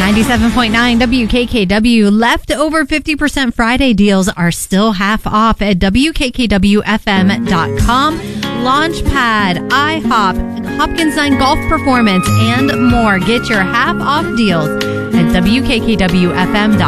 97.9 WKKW. Leftover 50% Friday deals are still half off at WKKWFM.com. Launchpad, IHOP, Hopkins 9 Golf Performance, and more. Get your half off deals at WKKWFM.com.